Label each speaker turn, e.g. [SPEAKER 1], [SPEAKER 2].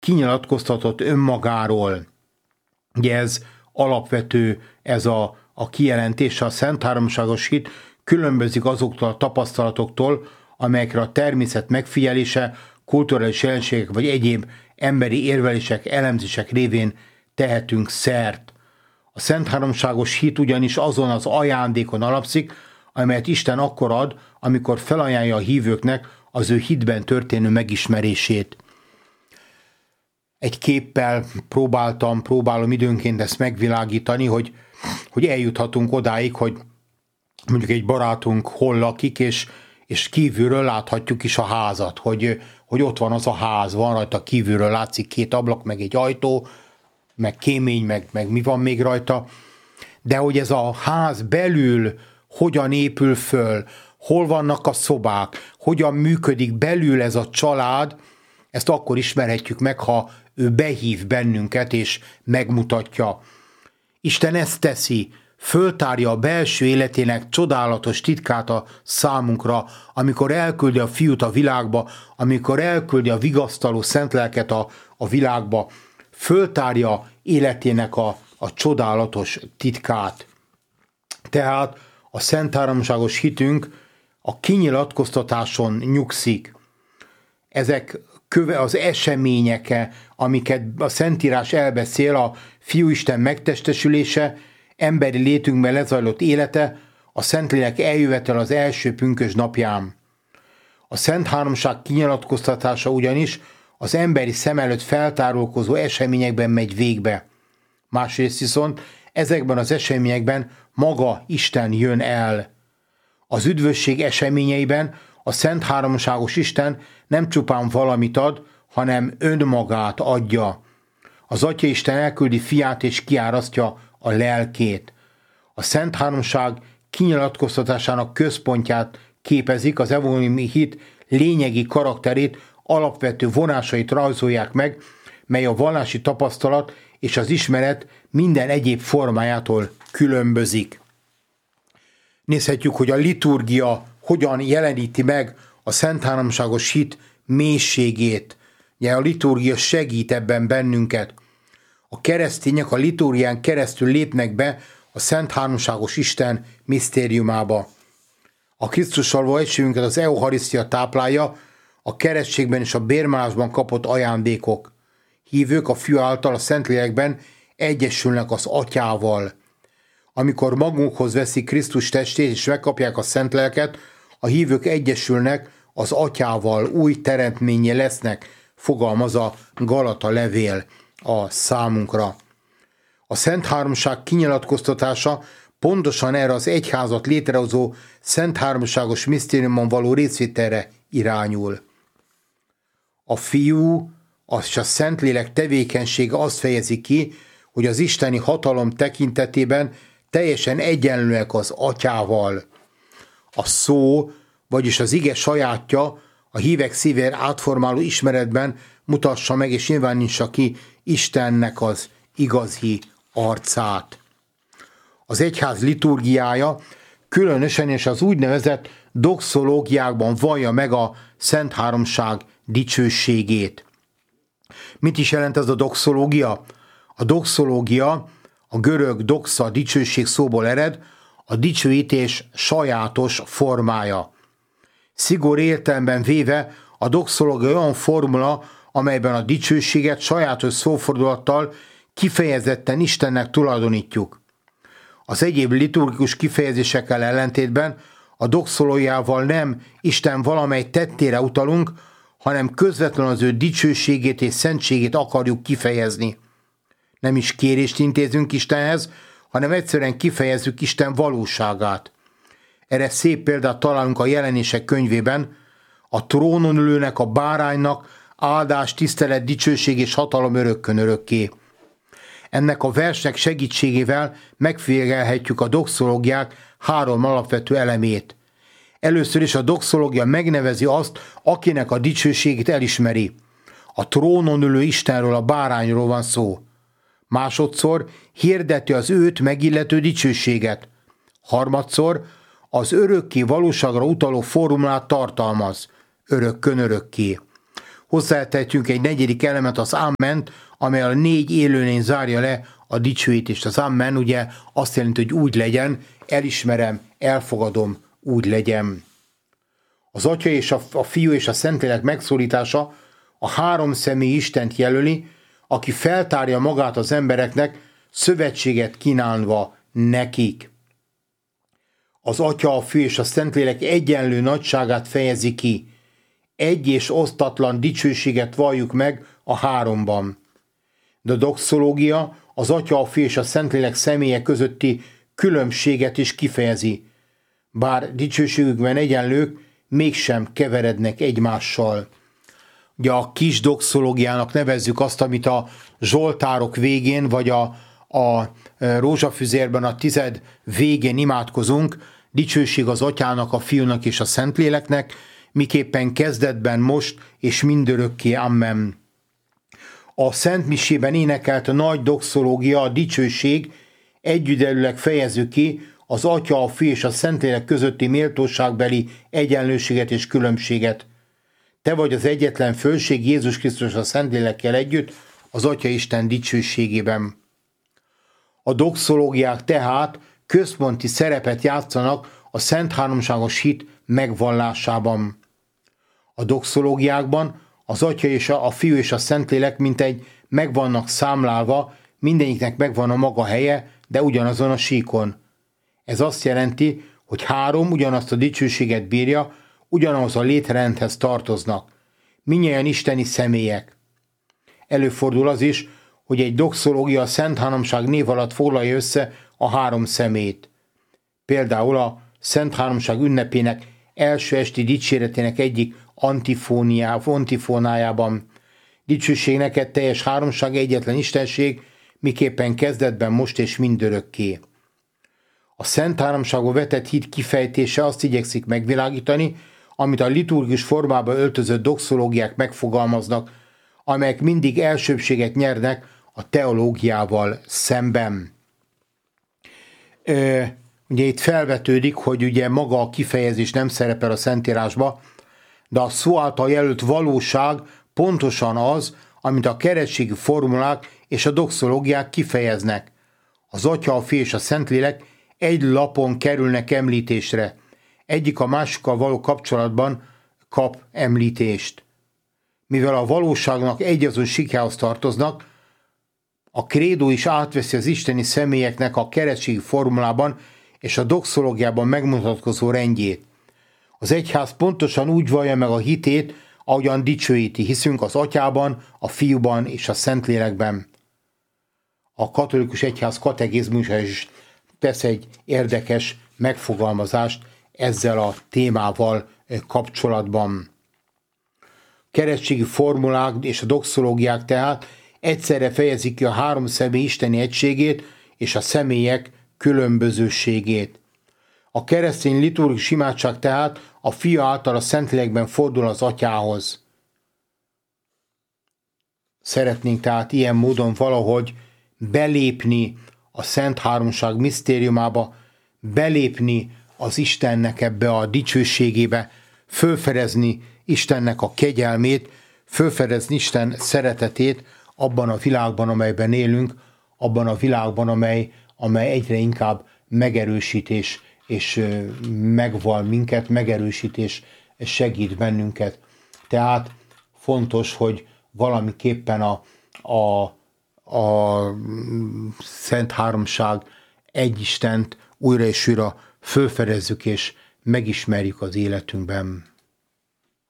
[SPEAKER 1] kinyilatkoztatott önmagáról. Ugye ez alapvető, ez a kijelentése, a Szent Háromságos hit különbözik azoktól a tapasztalatoktól, amelyekre a természet megfigyelése, kulturális jelenségek vagy egyéb emberi érvelések, elemzések révén tehetünk szert. A Szent Háromságos hit ugyanis azon az ajándékon alapszik, amelyet Isten akkor ad, amikor felajánlja a hívőknek az ő hitben történő megismerését. Egy képpel próbálom időnként ezt megvilágítani, hogy eljuthatunk odáig, hogy mondjuk egy barátunk hol lakik, és kívülről láthatjuk is a házat, hogy ott van az a ház, van rajta kívülről látszik 2 ablak, meg egy ajtó, meg kémény, meg mi van még rajta, de hogy ez a ház belül hogyan épül föl, hol vannak a szobák, hogyan működik belül ez a család, ezt akkor ismerhetjük meg, ha ő behív bennünket és megmutatja. Isten ezt teszi, föltárja a belső életének csodálatos titkát a számunkra, amikor elküldi a fiút a világba, amikor elküldi a vigasztaló szent lelket a világba, föltárja életének a csodálatos titkát. Tehát a Szent Háromságos hitünk a kinyilatkoztatáson nyugszik. Ezek az események, amiket a Szentírás elbeszél, a Fiúisten megtestesülése, emberi létünkben lezajlott élete, a Szentlélek eljövetel az első pünkösd napján. A Szent Háromság kinyilatkoztatása ugyanis az emberi szem előtt feltárulkozó eseményekben megy végbe. Másrészt viszont ezekben az eseményekben maga Isten jön el. Az üdvösség eseményeiben a Szent Háromságos Isten nem csupán valamit ad, hanem önmagát adja. Az Atyaisten elküldi fiát és kiárasztja a lelkét. A Szent Háromság kinyilatkoztatásának központját képezik, az evangéliumi hit lényegi karakterét, alapvető vonásait rajzolják meg, mely a vallási tapasztalat és az ismeret minden egyéb formájától különbözik. Nézhetjük, hogy a liturgia hogyan jeleníti meg a Szent Háromságos hit mélységét. Ugye a liturgia segít ebben bennünket. A keresztények a liturgián keresztül lépnek be a Szent Háromságos Isten misztériumába. A Krisztussal való egységünket az eucharisztia táplálja, a keresztségben és a bérmálásban kapott ajándékok. Hívők a Fiú által a Szentlélekben egyesülnek az Atyával. Amikor magunkhoz veszik Krisztus testét és megkapják a Szentléleket, a hívők egyesülnek az Atyával, új teremtménye lesznek, fogalmaz a Galata levél a számunkra. A Szent Háromság kinyilatkoztatása pontosan erre az egyházat létrehozó Szent Háromságos misztériumon való részvételre irányul. A Fiú és a Szentlélek tevékenysége azt fejezi ki, hogy az isteni hatalom tekintetében teljesen egyenlőek az Atyával. A szó, vagyis az ige sajátja a hívek szívére átformáló ismeretben mutassa meg és nyilvánítsa ki Istennek az igazi arcát. Az egyház liturgiája különösen és az úgynevezett doxológiákban vallja meg a Szent Háromság dicsőségét. Mit is jelent ez a doxológia? A doxológia, a görög doxa dicsőség szóból ered, a dicsőítés sajátos formája. Szigorú értelemben véve a doxológia olyan formula, amelyben a dicsőséget sajátos szófordulattal kifejezetten Istennek tulajdonítjuk. Az egyéb liturgikus kifejezésekkel ellentétben a doxológiával nem Isten valamely tettére utalunk, hanem közvetlenül az ő dicsőségét és szentségét akarjuk kifejezni. Nem is kérést intézünk Istenhez, hanem egyszerűen kifejezzük Isten valóságát. Erre szép példát találunk a Jelenések könyvében, a trónon ülőnek, a báránynak áldás, tisztelet, dicsőség és hatalom örökkön örökké. Ennek a versnek segítségével megfigyelhetjük a doxológiák 3 alapvető elemét. Először is a doxológia megnevezi azt, akinek a dicsőségét elismeri. A trónon ülő Istenről, a bárányról van szó. Másodszor hirdeti az őt megillető dicsőséget. Harmadszor az örökké valóságra utaló formulát tartalmaz. Örökkön örökké. hozzátehetünk egy negyedik elemet, az Amen, amely a 4 élőlény zárja le a dicsőítést. Az Amen ugye azt jelenti, hogy úgy legyen, elismerem, elfogadom, úgy legyen. Az Atya és a Fiú és a Szentlélek megszólítása a 3 személy Istent jelöli, aki feltárja magát az embereknek, szövetséget kínálva nekik. Az Atya, a Fiú és a Szentlélek egyenlő nagyságát fejezi ki. Egy és osztatlan dicsőséget valljuk meg a 3-ban. De a doxológia az Atya, a Fiú és a Szentlélek személye közötti különbséget is kifejezi. Bár dicsőségükben egyenlők, mégsem keverednek egymással. Ugye a kis doxológiának nevezzük azt, amit a zsoltárok végén, vagy a rózsafüzérben a 10 végén imádkozunk, dicsőség az Atyának, a Fiúnak és a Szentléleknek, miképpen kezdetben, most és mindörökké. Amen. A Szent Misében énekelt a nagy doxológia, a dicsőség együdelőleg fejező ki az Atya, a Fiú és a Szentlélek közötti méltóságbeli egyenlőséget és különbséget. Te vagy az egyetlen fölség Jézus Krisztus a Szentlélekkel együtt, az Atya Isten dicsőségében. A doxológiák tehát központi szerepet játszanak a Szent Háromságos hit megvallásában. A doxológiákban az Atya és a Fiú és a Szentlélek mintegy meg vannak számlálva, mindegyiknek megvan a maga helye, de ugyanazon a síkon. Ez azt jelenti, hogy 3 ugyanazt a dicsőséget bírja, ugyanaz a létrendhez tartoznak. Mindnyájan isteni személyek. Előfordul az is, hogy egy doxológia a Szent Háromság név alatt foglalja össze a 3 szemét. Például a Szent Háromság ünnepének első esti dicséretének egyik antifónájában. Dicsőség neked, teljes háromság, egyetlen istenség, miképpen kezdetben, most és mindörökké. A Szent Háromságba vetett hit kifejtése azt igyekszik megvilágítani, amit a liturgikus formába öltözött doxológiák megfogalmaznak, amelyek mindig elsőbbséget nyernek a teológiával szemben. Ugye itt felvetődik, hogy ugye maga a kifejezés nem szerepel a Szentírásba, de a szó által jelölt valóság pontosan az, amit a keresztségi formulák és a doxológiák kifejeznek. Az Atya, a Fiú és a Szentlélek egy lapon kerülnek említésre. Egyik a másikkal való kapcsolatban kap említést. Mivel a valóságnak egyazon síkjához tartoznak, a krédó is átveszi az isteni személyeknek a keresztségi formulában és a doxológiában megmutatkozó rendjét. Az egyház pontosan úgy vallja meg a hitét, ahogyan dicsőíti. Hiszünk az Atyában, a Fiúban és a Szentlélekben. A katolikus egyház katekizmusa is tesz egy érdekes megfogalmazást ezzel a témával kapcsolatban. Keresztségi formulák és a doxológiák tehát egyszerre fejezik ki a 3 személy isteni egységét és a személyek különbözőségét. A keresztény liturgikus imádság tehát a Fia által a Szentlélekben fordul az Atyához. Szeretnénk tehát ilyen módon valahogy belépni a Szent Háromság misztériumába, belépni az Istennek ebbe a dicsőségébe, fölfedezni Istennek a kegyelmét, fölfedezni Isten szeretetét abban a világban, amelyben élünk, abban a világban, amely egyre inkább megerősít és megval minket, megerősít és segít bennünket. Tehát fontos, hogy valamiképpen a Szent Háromság egy Istent újra és újra fölfedezzük és megismerjük az életünkben.